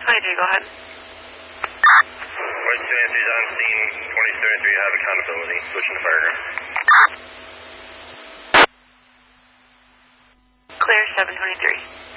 723, go ahead. West 2 on scene, 2073, have accountability, switching to fireground. Clear 723.